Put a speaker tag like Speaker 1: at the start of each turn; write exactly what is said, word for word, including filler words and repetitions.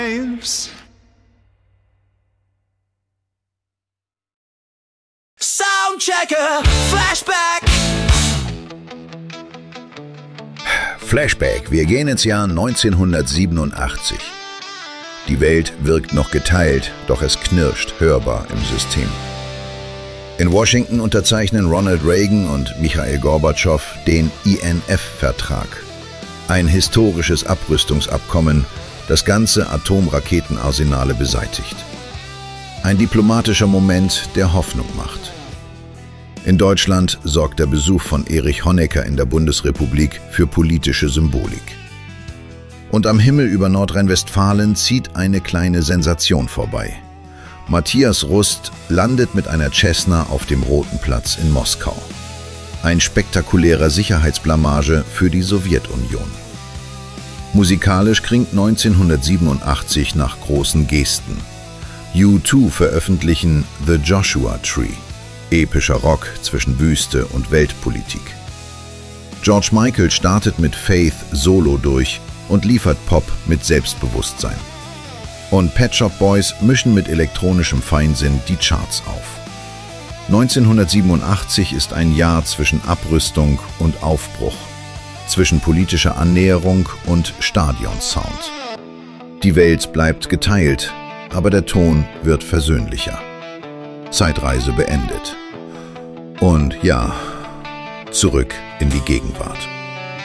Speaker 1: Soundchecker, Flashback.
Speaker 2: Flashback, wir gehen ins Jahr neunzehnhundertsiebenundachtzig. Die Welt wirkt noch geteilt, doch es knirscht hörbar im System. In Washington unterzeichnen Ronald Reagan und Michail Gorbatschow den I N F-Vertrag. Ein historisches Abrüstungsabkommen, das ganze Atomraketenarsenale beseitigt. Ein diplomatischer Moment, der Hoffnung macht. In Deutschland sorgt der Besuch von Erich Honecker in der Bundesrepublik für politische Symbolik. Und am Himmel über Nordrhein-Westfalen zieht eine kleine Sensation vorbei. Matthias Rust landet mit einer Cessna auf dem Roten Platz in Moskau. Ein spektakulärer Sicherheitsblamage für die Sowjetunion. Musikalisch klingt neunzehnhundertsiebenundachtzig nach großen Gesten. U zwei veröffentlichen The Joshua Tree, epischer Rock zwischen Wüste und Weltpolitik. George Michael startet mit Faith solo durch und liefert Pop mit Selbstbewusstsein. Und Pet Shop Boys mischen mit elektronischem Feinsinn die Charts auf. neunzehnhundertsiebenundachtzig ist ein Jahr zwischen Abrüstung und Aufbruch, zwischen politischer Annäherung und Stadionsound. Die Welt bleibt geteilt, aber der Ton wird versöhnlicher. Zeitreise beendet. Und ja, zurück in die Gegenwart.